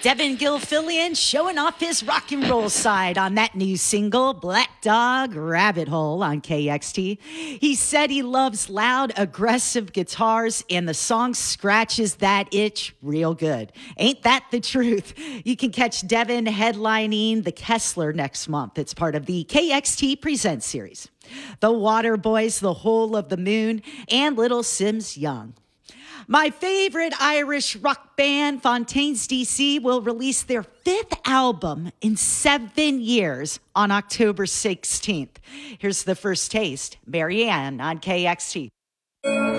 Devin Gilfillian showing off his rock and roll side on that new single, Black Dog Rabbit Hole, on KXT. He said he loves loud, aggressive guitars, and the song scratches that itch real good. Ain't that the truth? You can catch Devin headlining the Kessler next month. It's part of the KXT Presents series. The Waterboys, The Hole of the Moon, and Little Sims Young. My favorite Irish rock band, Fontaines DC, will release their 5th album in 7 years on October 16th. Here's the first taste. Marianne on KXT.